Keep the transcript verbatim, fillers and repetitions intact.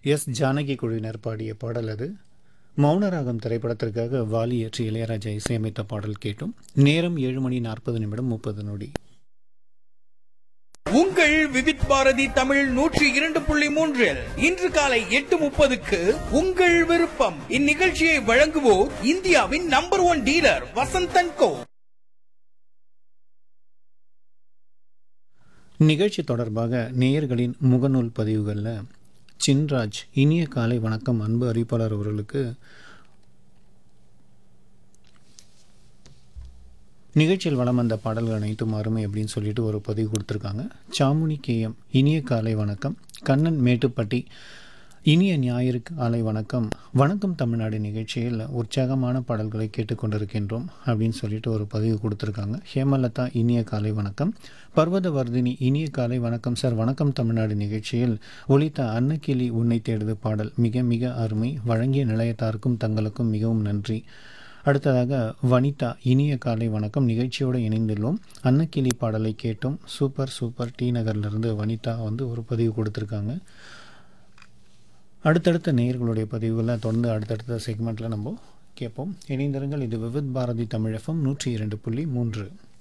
S Janaki குழுவினர் பாடிய பாடல் அது. மௌனராகம் திரைப்படத்திற்காக வாலி இயற்றி இளையராஜா இசையமைத்த பாடல் கேட்டும். நேரம் ஏழு மணி நாற்பது நிமிடம் முப்பது நொடி. உங்கள் விவித் பாரதி தமிழ் நூற்றி இரண்டு புள்ளி மூன்றில் இன்று காலை எட்டு முப்பதுக்கு உங்கள் விருப்பம். இந்நிகழ்ச்சியை வழங்குவோர் இந்தியாவின் நம்பர் ஒன் டீலர் வசந்தன் கோ. நிகழ்ச்சி தொடர்பாக நேயர்களின் முகநூல் பதிவுகளில் சின்ராஜ் இனிய காலை வணக்கம் அன்பு அறிவிப்பாளர் அவர்களுக்கு நிகழ்ச்சியில் வளம் வந்த பாடல்கள் அனைத்தும் அருமை அப்படின்னு சொல்லிட்டு ஒரு பதிவு கொடுத்துருக்காங்க. சாமுனி கேஎம் இனிய காலை வணக்கம். கண்ணன் மேட்டுப்பட்டி இனிய ஞாயிறு காலை வணக்கம். வணக்கம் தமிழ்நாடு நிகழ்ச்சியில் உற்சாகமான பாடல்களை கேட்டுக்கொண்டிருக்கின்றோம் அப்படின்னு சொல்லிட்டு ஒரு பதிவு கொடுத்துருக்காங்க. ஹேமலதா இனிய காலை வணக்கம். பர்வதவர்தினி இனிய காலை வணக்கம் சார். வணக்கம் தமிழ்நாடு நிகழ்ச்சியில் ஒலித்த அன்னக்கிளி உன்னை தேடுது பாடல் மிக மிக அருமை. வழங்கிய நிலையத்தாருக்கும் தங்களுக்கும் மிகவும் நன்றி. அடுத்ததாக வனிதா இனிய காலை வணக்கம். நிகழ்ச்சியோடு இணைந்துள்ளோம். அன்னக்கிளி பாடலை கேட்டோம். Super super. டி நகர்லேருந்து வனிதா வந்து ஒரு பதிவு கொடுத்துருக்காங்க. அடுத்தடுத்த நேயர்களுடைய பதிவுகளை தொடர்ந்து அடுத்தடுத்த செக்மெண்ட்டில் நம்ம கேட்போம். இணைந்திருங்கள். இது விவித் பாரதி தமிழ் எஃப்எம் நூற்றி இரண்டு புள்ளி மூன்று.